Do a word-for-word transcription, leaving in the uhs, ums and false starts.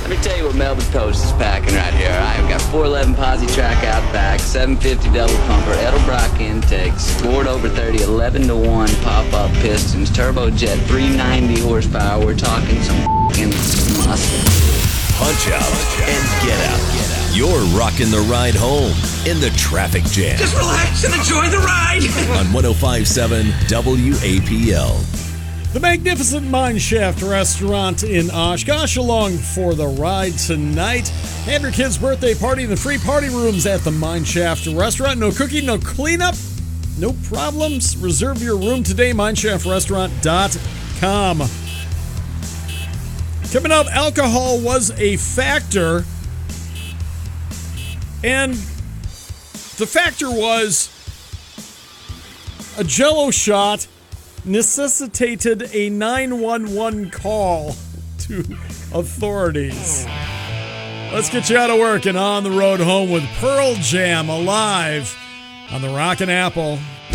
Let me tell you what Melvin Toast is packing right here. All right, we got four eleven posi track out back, seven fifty double pumper, Edelbrock intakes, scored over thirty, eleven to one pop-up pistons, turbojet, three ninety horsepower. We're talking some f***ing muscle. Punch out and get out. You're rocking the ride home in the traffic jam. Just relax and enjoy the ride. On one oh five point seven W A P L. The magnificent Mineshaft Restaurant in Oshkosh, along for the ride tonight. Have your kid's birthday party in the free party rooms at the Mineshaft Restaurant. No cooking, no cleanup, no problems. Reserve your room today, mineshaft restaurant dot com. Coming up, alcohol was a factor, and the factor was a Jell-O shot necessitated a nine one one call to authorities. Let's get you out of work and on the road home with Pearl Jam Alive on the Rockin' Apple.